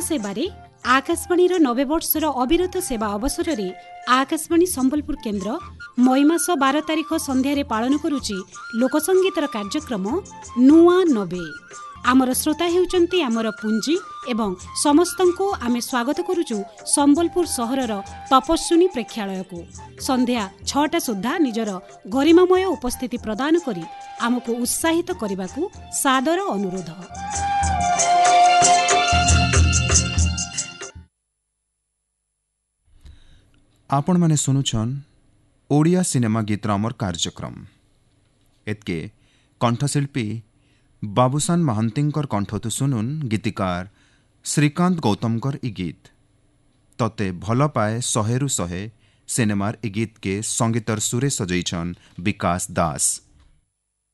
सेवारे आकाशवाणी 90 वर्षर अविरत सेवा अवसर में आकाशवाणी संबलपुर केन्द्र मई मास 12 तारिख संध्यारे पालन करुची लोकसंगीतर कार्यक्रम नुआ 90। आमर श्रोता हेउचंती आमर पुंजी एवं समस्तंको आमे स्वागत करुचु संबलपुर सहरर तपस्विनी प्रेक्षालय को संध्या 6टा सुद्धा निजर गरिमामय उपस्थिति प्रदान करी आमको उत्साहित करने सादर अनुरोध। आपण माने सुनुछन ओडिया सिनेमा गीतर अमर कार्यक्रम एतके कंठशिल्पी बाबूसान महांतींकर कंठतु सुनुन गीतिकार श्रीकांत गौतमकर ई गीत तते भल पाए शहेरु शहे सिनेमार ई गीत के संगीतर सुरे सजैछन विकास दास।